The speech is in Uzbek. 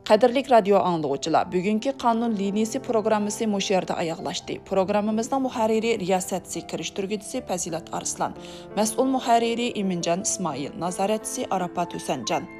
Qadirlik radio anlıqçılar, bugünkü qanun liniyasi programmasi mush yerda oyoqlashdi. Programmamizning muharriri, riyosatchisi, kirishtirguvchisi Fazilat Arslan, mas'ul muharriri Iminjon Ismoil, nazoratchisi Arafat Husanjon.